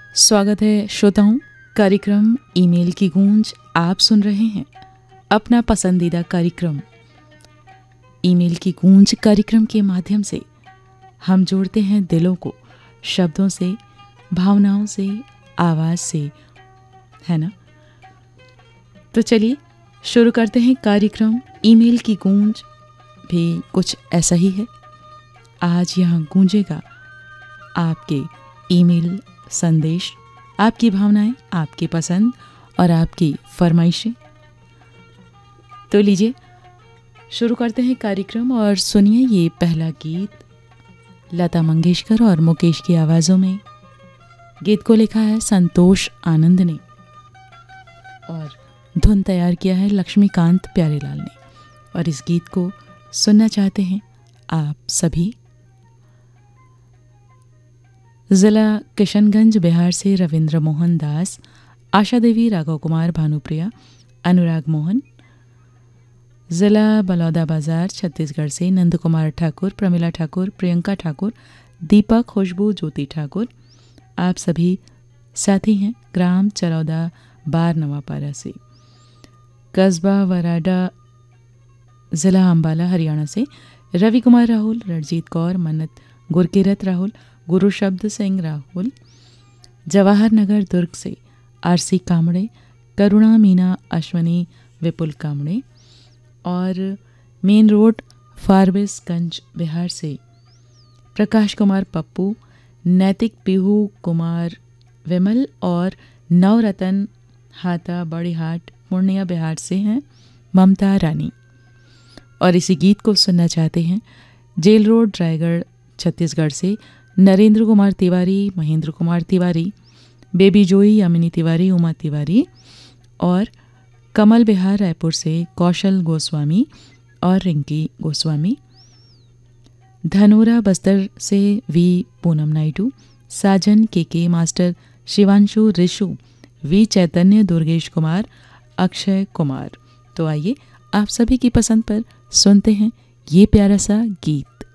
स्वागत है श्रोताओं। कार्यक्रम ईमेल की गूंज आप सुन रहे हैं। अपना पसंदीदा कार्यक्रम ईमेल की गूंज कार्यक्रम के माध्यम से हम जोड़ते हैं दिलों को शब्दों से, भावनाओं से, आवाज़ से, है ना। तो चलिए शुरू करते हैं कार्यक्रम ईमेल की गूंज भी कुछ ऐसा ही है। आज यहाँ गूंजेगा आपके ईमेल संदेश, आपकी भावनाएं, आपकी पसंद और आपकी फरमाइशें। तो लीजिए शुरू करते हैं कार्यक्रम और सुनिए ये पहला गीत लता मंगेशकर और मुकेश की आवाज़ों में। गीत को लिखा है संतोष आनंद ने और धुन तैयार किया है लक्ष्मीकांत प्यारेलाल ने। और इस गीत को सुनना चाहते हैं आप सभी। जिला किशनगंज बिहार से रविंद्र मोहन दास, आशा देवी, राघव कुमार, भानुप्रिया, अनुराग मोहन। जिला बलौदाबाजार छत्तीसगढ़ से नंद कुमार ठाकुर, प्रमिला ठाकुर, प्रियंका ठाकुर, दीपक, खुशबू, ज्योति ठाकुर। आप सभी साथी हैं ग्राम चरौदा बार नवापारा से। कस्बा वराडा जिला अम्बाला हरियाणा से रवि कुमार राहुल, रणजीत कौर, मन्नत गुरकीरत राहुल, गुरु शब्द सिंह राहुल। जवाहर नगर दुर्ग से आरसी कामड़े, करुणा मीना अश्वनी, विपुल कामड़े। और मेन रोड फारबिसगंज बिहार से प्रकाश कुमार पप्पू, नैतिक पीहू कुमार विमल और नवरतन हाथा बड़ीहाट पूर्णिया बिहार से हैं ममता रानी। और इसी गीत को सुनना चाहते हैं जेल रोड रायगढ़ छत्तीसगढ़ से नरेंद्र कुमार तिवारी, महेंद्र कुमार तिवारी, बेबी जोई, अमिनी तिवारी, उमा तिवारी। और कमल बिहार रायपुर से कौशल गोस्वामी और रिंकी गोस्वामी। धनोरा बस्तर से वी पूनम नायडू, साजन के मास्टर, शिवांशु, ऋषु, वी चैतन्य, दुर्गेश कुमार, अक्षय कुमार। तो आइए आप सभी की पसंद पर सुनते हैं ये प्यारा सा गीत।